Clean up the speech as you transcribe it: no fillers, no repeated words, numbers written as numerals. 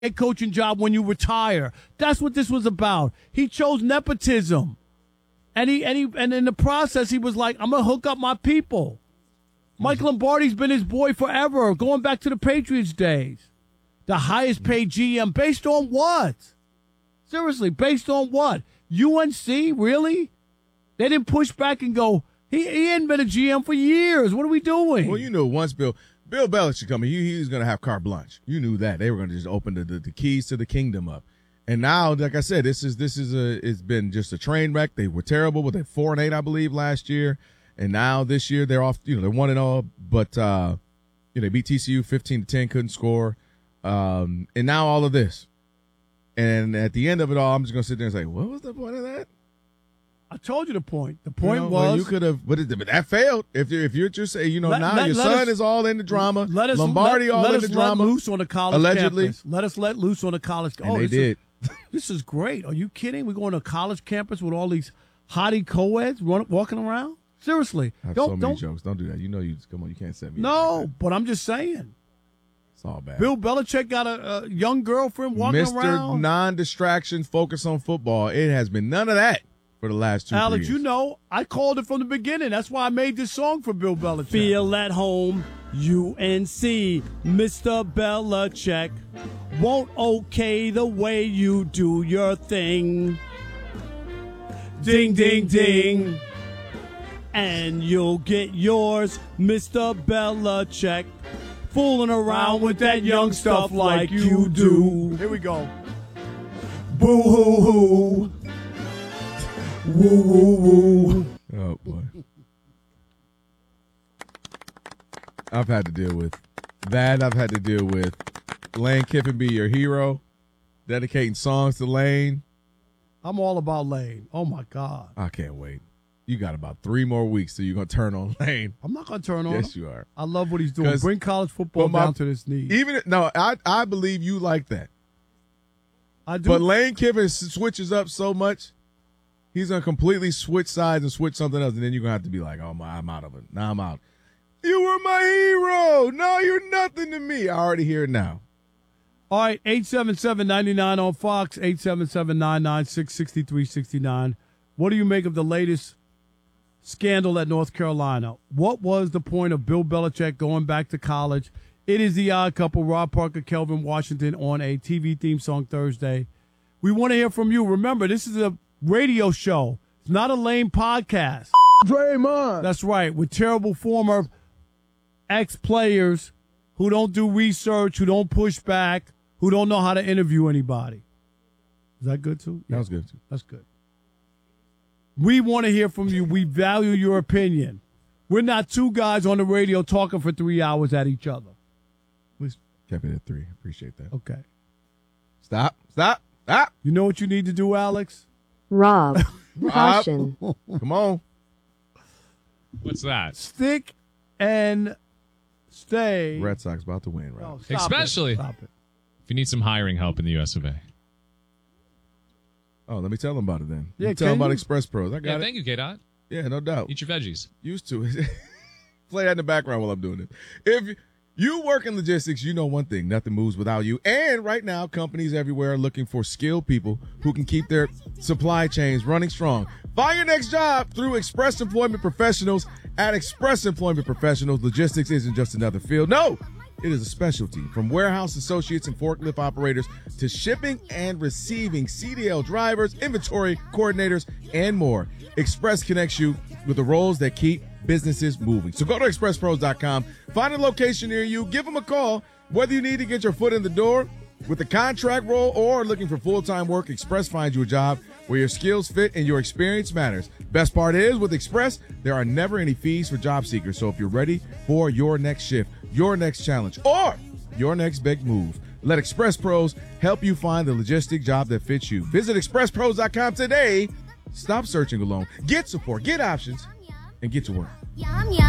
head coaching job when you retire. That's what this was about. He chose nepotism. And in the process, he was like, I'm going to hook up my people. Mike Lombardi's been his boy forever, going back to the Patriots days. The highest paid GM. Based on what? Seriously, based on what? UNC? Really? They didn't push back and go, he hadn't been a GM for years. What are we doing? Well, you know, once Bill Belichick coming, he was going to have carte blanche. You knew that. They were going to just open the keys to the kingdom up. And now, like I said, it's been just a train wreck. They were terrible, but they're 4-8, I believe, last year. And now this year they're off, they're 1-0, but they beat TCU 15-10, couldn't score. And now all of this. And at the end of it all, I'm just going to sit there and say, what was the point of that? I told you the point. The point was you could have, but that failed. If you're just saying, now your son is all in the drama. Lombardi all in the drama. Let loose on the college allegedly. Campus. Let us let loose on the college. And they did. This is great. Are you kidding? We're going to a college campus with all these hottie co-eds walking around. Seriously, I have so many jokes. Don't do that. Come on. You can't set me. No, but I'm just saying. It's all bad. Bill Belichick got a young girlfriend walking around. Mr. Non-distraction, focus on football. It has been none of that for the last 2 Alex, years. I called it from the beginning. That's why I made this song for Bill Belichick. Feel at home, UNC, Mr. Belichick won't okay the way you do your thing. Ding, ding, ding. And you'll get yours, Mr. Belichick, fooling around with that young stuff like you do. Here we go. Boo-hoo-hoo. Woo-woo-woo. Oh, boy. I've had to deal with that. I've had to deal with Lane Kiffin be your hero, dedicating songs to Lane. I'm all about Lane. Oh, my God. I can't wait. You got about 3 more weeks till you're going to turn on Lane. I'm not going to turn on Yes, him. you are. I love what he's doing. Bring college football down to this knee. I believe you like that. I do. But Lane Kiffin switches up so much, he's going to completely switch sides and switch something else, and then you're going to have to be like, oh, I'm out of it. Now I'm out. You were my hero. No, you're nothing to me. I already hear it now. All right, 877-99 on Fox, 877-996-6369. What do you make of the latest scandal at North Carolina? What was the point of Bill Belichick going back to college? It is the Odd Couple, Rob Parker, Kelvin Washington on a TV theme song Thursday. We want to hear from you. Remember, this is a radio show. It's not a lame podcast. Draymond. That's right, with terrible former ex-players who don't do research, who don't push back, who don't know how to interview anybody. Is that good, too? That was good, too. That's good. We want to hear from you. We value your opinion. We're not two guys on the radio talking for 3 hours at each other. Kept it at 3. Appreciate that. Okay. Stop. You know what you need to do, Alex? Rob. Caution. Come on. What's that? Stick and stay. Red Sox about to win, right? Oh, stop Especially Stop it. if you need some hiring help in the US of A. Oh, let me tell them about it then. Yeah, tell them about you? Express Pros. I got it. Thank you, K-Dot. Yeah, no doubt. Eat your veggies. Used to. Play that in the background while I'm doing it. If you work in logistics, you know one thing. Nothing moves without you. And right now, companies everywhere are looking for skilled people who can keep their supply chains running strong. Find your next job through Express Employment Professionals. At Express Employment Professionals, logistics isn't just another field. No, it is a specialty. From warehouse associates and forklift operators to shipping and receiving CDL drivers, inventory coordinators, and more. Express connects you with the roles that keep businesses moving. So go to expresspros.com, find a location near you, give them a call. Whether you need to get your foot in the door with a contract role or looking for full-time work, Express finds you a job where your skills fit and your experience matters. Best part is, with Express, there are never any fees for job seekers. So if you're ready for your next shift, your next challenge, or your next big move, let Express Pros help you find the logistic job that fits you. Visit expresspros.com today. Stop searching alone. Get support, get options, and get to work.